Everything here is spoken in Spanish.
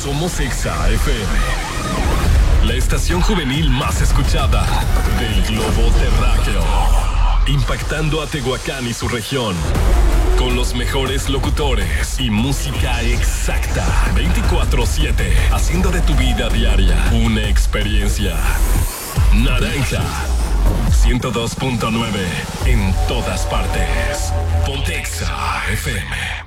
Somos Exa FM, la estación juvenil más escuchada del globo terráqueo, impactando a Tehuacán y su región, con los mejores locutores y música exacta, 24/7, haciendo de tu vida diaria una experiencia. Naranja 102.9 en todas partes. Ponte Exa FM.